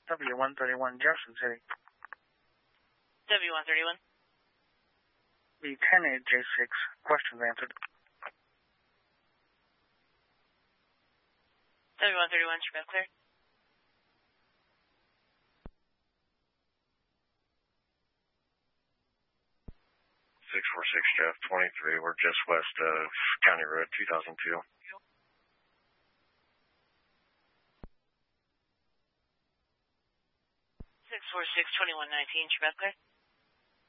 W131 Jefferson City. W131. The 10-8J6. Questions answered. W131, Tribune clear. 646 Jeff, 23. We're just west of County Road 2002. 646-2119, Tribune clear.